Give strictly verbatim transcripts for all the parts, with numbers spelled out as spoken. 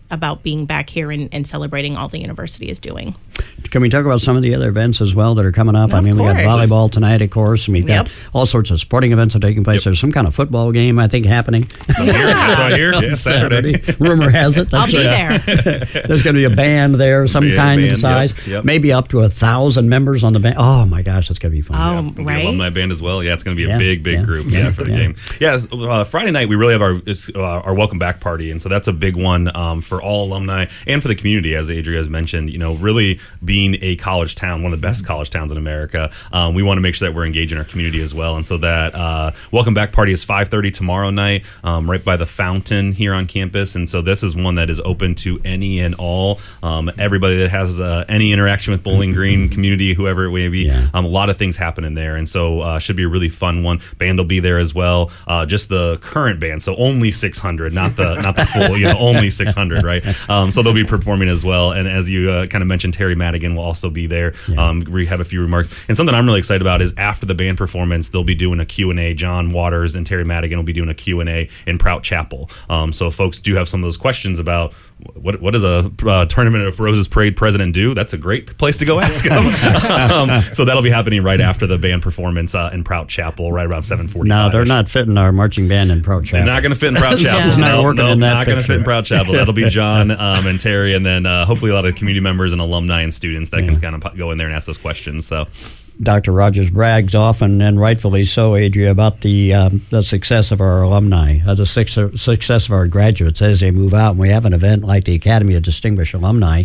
about being back here and, and celebrating all the university is doing. Can we talk about some of the other events as well that are coming up? Of I mean, course. we got volleyball tonight, of course, and we've got Yep. all sorts of sporting events that are taking place. Yep. There's some kind of football game, I think, happening. So here, that's right here. Yeah, Saturday. Rumor has it. I'll That's be right. there. There's going to be a band there, some Yeah, kind band, of size. yep, yep. Maybe up to a thousand members on the band. Oh, my gosh, that's going to be fun. Oh, The right? alumni band as well. Yeah, it's going to be a Yeah, big, big yeah, group. yeah, Yeah, for the yeah. game. Yeah, uh, Friday night we really have our is, uh, our welcome back party, and so that's a big one um, for all alumni and for the community, as Adria has mentioned. You know, really being a college town, one of the best college towns in America, um, we want to make sure that we're engaging our community as well. And so that uh, welcome back party is five thirty tomorrow night, um, right by the fountain here on campus. And so this is one that is open to any and all, um, everybody that has uh, any interaction with Bowling Green community, whoever it may be. Yeah. Um, a lot of things happening there, and so uh, should be a really fun one. Band will be there as well. Uh, just the current band, so only six hundred, not the not the full, you know, only six hundred, right? Um, so they'll be performing as well. And as you uh, kind of mentioned, Terry Madigan will also be there. Yeah. Um, we have a few remarks, and something I'm really excited about is after the band performance, they'll be doing a Q and A. John Waters and Terry Madigan will be doing a Q and A in Prout Chapel. Um, so if folks do have some of those questions about what what does a uh, Tournament of Roses Parade president do, that's a great place to go ask them. um, so that'll be happening right after the band performance uh, in Prout Chapel, right around seven forty-five. No, they're not fitting our marching band in Prout Chapel. They're not going to fit in Prout Chapel. It's not no, working no, in that not going to fit in picture. Prout Chapel. That'll be John um, and Terry, and then uh, hopefully a lot of community members and alumni and students that Yeah. can kind of go in there and ask those questions. So. Doctor Rogers brags often, and rightfully so, Adria, about the um, the success of our alumni, uh, the suc- success of our graduates as they move out. And we have an event like the Academy of Distinguished Alumni.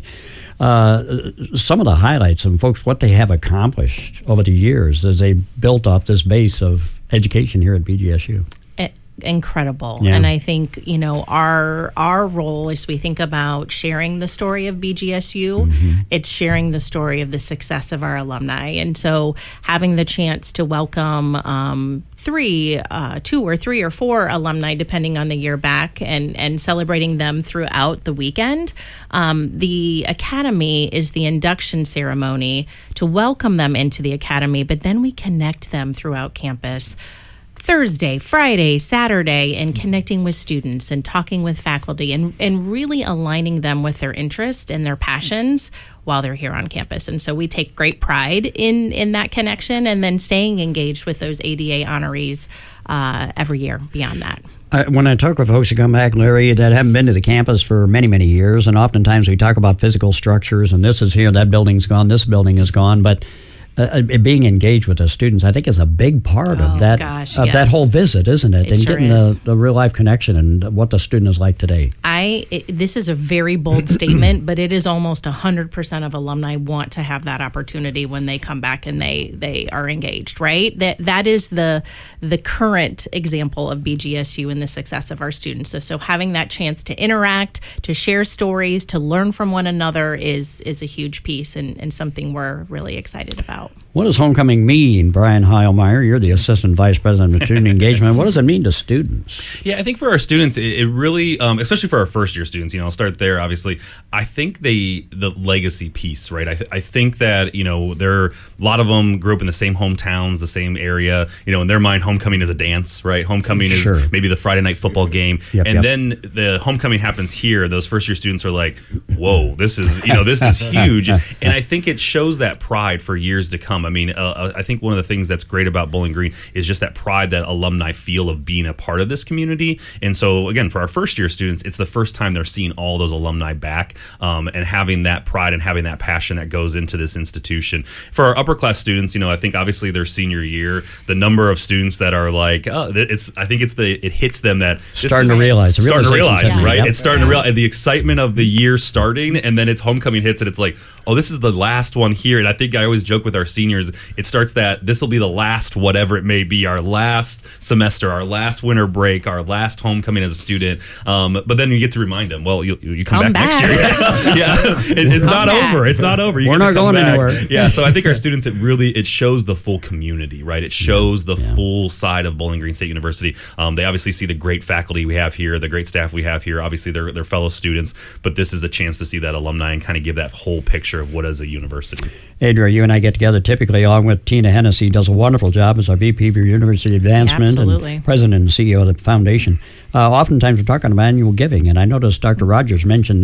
Uh, some of the highlights and folks, what they have accomplished over the years as they built off this base of education here at B G S U. Incredible. Yeah. And I think, you know, our our role as we think about sharing the story of B G S U, Mm-hmm. it's sharing the story of the success of our alumni. And so having the chance to welcome um, three, uh, two or three or four alumni, depending on the year back, and, and celebrating them throughout the weekend. Um, the Academy is the induction ceremony to welcome them into the Academy, but then we connect them throughout campus Thursday, Friday, Saturday, and connecting with students and talking with faculty and, and really aligning them with their interest and their passions while they're here on campus. And so we take great pride in, in that connection and then staying engaged with those A D A honorees uh, every year beyond that. I, when I talk with folks who come back, Larry, that haven't been to the campus for many, many years, and oftentimes we talk about physical structures, and this is here, that building's gone, this building is gone, but Uh, being engaged with the students, I think, is a big part Oh, of that gosh, of that yes. whole visit, isn't it? It and sure getting is. the, the real life connection and what the student is like today. I it, this is a very bold statement, but it is almost one hundred percent of alumni want to have that opportunity when they come back and they they are engaged, right? That that is the the current example of B G S U and the success of our students. So, so having that chance to interact, to share stories, to learn from one another is is a huge piece and, and something we're really excited about. What does homecoming mean, Brian Heilmeyer? You're the Assistant Vice President of Student Engagement. What does it mean to students? Yeah, I think for our students, it, it really, um, especially for our first year students, you know, I'll start there, obviously. I think they, the legacy piece, right? I, th- I think that, you know, there, a lot of them grew up in the same hometowns, the same area. You know, in their mind, homecoming is a dance, right? Homecoming Sure. is maybe the Friday night football game. Yep, and yep. then the homecoming happens here. Those first year students are like, whoa, this is, you know, this is huge. And I think it shows that pride for years to come. I mean, uh, I think one of the things that's great about Bowling Green is just that pride that alumni feel of being a part of this community. And so, again, for our first year students, it's the first time they're seeing all those alumni back um, and having that pride and having that passion that goes into this institution. For our upper class students, you know, I think obviously their senior year, the number of students that are like, oh, it's, I think it's the, it hits them that this Starting is, to realize. The starting to realization's realize, happening. right? Yep. It's starting to realize the excitement of the year starting, and then it's homecoming hits, and it's like, oh, this is the last one here. And I think I always joke with our seniors, it starts that this will be the last, whatever it may be, our last semester, our last winter break, our last homecoming as a student. Um, but then you get to remind them, well, you, you come, Come back, back. next year. yeah, it, it's Come not back. over. It's not over. You We're get to not come going back. anywhere. Yeah, so I think our students, it really, it shows the full community, right? It shows the yeah. full side of Bowling Green State University. Um, they obviously see the great faculty we have here, the great staff we have here. Obviously, they're, they're fellow students, but this is a chance to see that alumni and kind of give that whole picture of what is a university. Adria, you and I get together typically along with Tina Hennessy, does a wonderful job as our V P for University Advancement Absolutely. and President and C E O of the foundation. Uh, oftentimes we're talking about annual giving, and I noticed Doctor Rogers mentioned